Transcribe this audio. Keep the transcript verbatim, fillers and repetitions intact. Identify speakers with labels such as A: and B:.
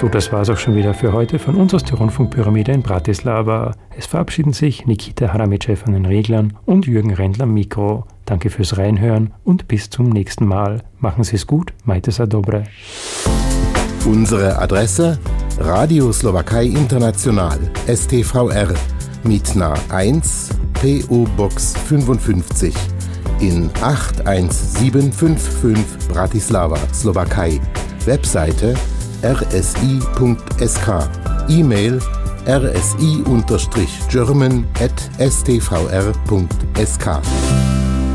A: So, das war's auch schon wieder für heute von uns aus der Rundfunkpyramide in Bratislava. Es verabschieden sich Nikita Haramitschew an den Reglern und Jürgen Rendl am Mikro. Danke fürs Reinhören und bis zum nächsten Mal. Machen Sie es gut, majte sa dobre.
B: Unsere Adresse: Radio Slowakei International, S T V R, Mitna eins, P O Box fünfundfünfzig in acht eins sieben fünf fünf Bratislava, Slowakei. Webseite r s i punkt s k, E-Mail r s i German at s t v r punkt s k.